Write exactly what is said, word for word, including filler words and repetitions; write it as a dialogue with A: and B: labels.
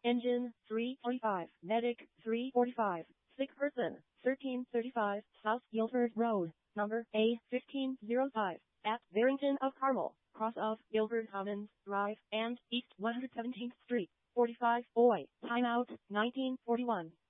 A: Engine, three forty-five. Medic, three forty-five. Sick person, thirteen thirty-five. South Guilford Road, number A fifteen oh five. At Barrington of Carmel, cross of Guilford Commons Drive and East one hundred seventeenth Street. forty-five. Oi. Timeout, nineteen forty-one.